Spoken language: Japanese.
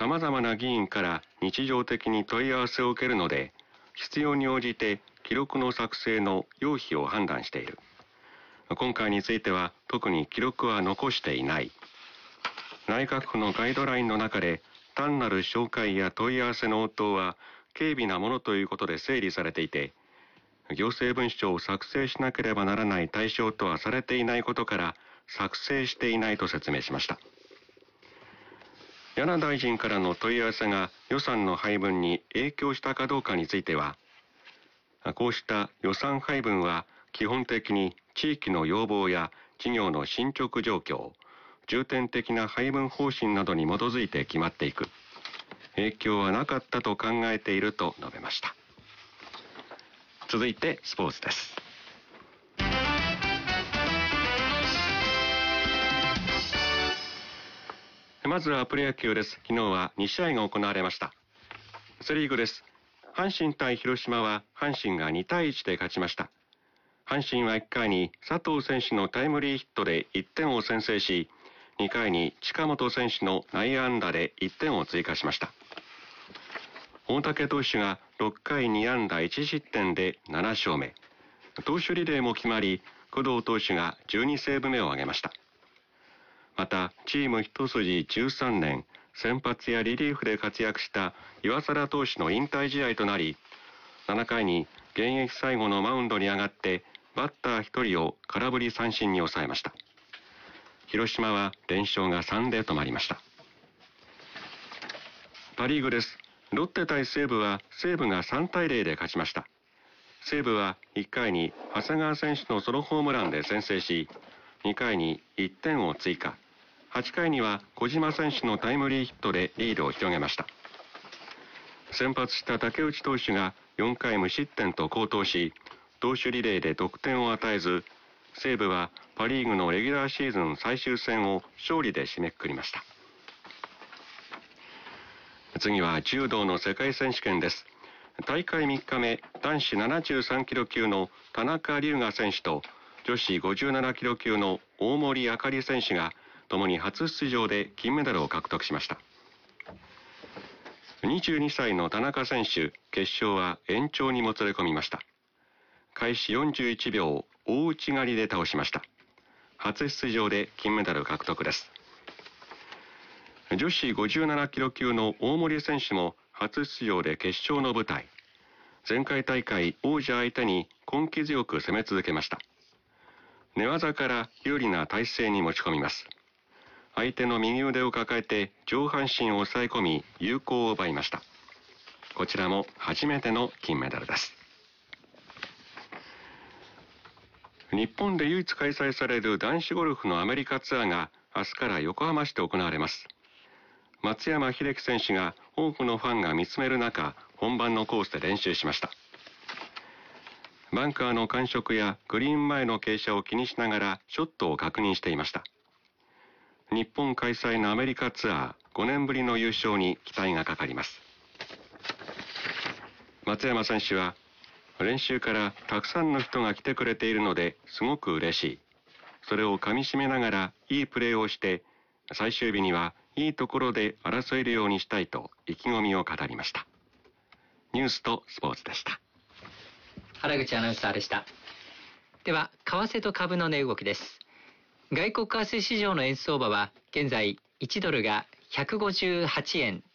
様々な議員から日常的に問い合わせを受けるので、必要に応じて記録の作成の要否を判断している。今回については特に記録は残していない。内閣府のガイドラインの中で単なる紹介や問い合わせの応答は軽微なものということで整理されていて、行政文書を作成しなければならない対象とはされていないことから作成していないと説明しました。柳大臣からの問い合わせが予算の配分に影響したかどうかについては、こうした予算配分は基本的に地域の要望や事業の進捗状況、重点的な配分方針などに基づいて決まっていく。影響はなかったと考えていると述べました。続いてスポーツです。まずはプロ野球です。昨日は2試合が行われました。セリーグです。阪神対広島は阪神が2対1で勝ちました。阪神は1回に佐藤選手のタイムリーヒットで1点を先制し、2回に近本選手の内野安打で1点を追加しました。大竹投手が6回2安打1失点で7勝目。投手リレーも決まり、工藤投手が12セーブ目を挙げました。また、チーム一筋13年、先発やリリーフで活躍した岩貞投手の引退試合となり、7回に現役最後のマウンドに上がってバッター1人を空振り三振に抑えました。広島は連勝が3で止まりました。パリーグです。ロッテ対西武は西武が3対0で勝ちました。西武は1回に長谷川選手のソロホームランで先制し、2回に1点を追加。8回には小島選手のタイムリーヒットでリードを広げました。先発した竹内投手が4回無失点と好投し、投手リレーで得点を与えず、西武はパリーグのレギュラーシーズン最終戦を勝利で締めくくりました。次は柔道の世界選手権です。大会3日目、男子73キロ級の田中龍雅選手と女子57キロ級の大森あかり選手が共に初出場で金メダルを獲得しました。22歳の田中選手、決勝は延長にもつれ込みました。開始41秒、大内刈りで倒しました。初出場で金メダル獲得です。女子57キロ級の大森選手も初出場で決勝の舞台。前回大会王者相手に根気強く攻め続けました。寝技から有利な体勢に持ち込みます。相手の右腕を抱えて上半身を押さえ込み有効を奪いました。こちらも初めての金メダルです。日本で唯一開催される男子ゴルフのアメリカツアーが明日から横浜市で行われます。松山英樹選手が多くのファンが見つめる中、本番のコースで練習しました。バンカーの感触やグリーン前の傾斜を気にしながらショットを確認していました。日本開催のアメリカツアー5年ぶりの優勝に期待がかかります。松山選手は、練習からたくさんの人が来てくれているのですごく嬉しい。それをかみしめながらいいプレーをして、最終日にはいいところで争えるようにしたいと意気込みを語りました。ニュースとスポーツでした。 原口アナウンサーでした。では、為替と株の値動きです。外国為替市場の円相場は現在1ドルが158円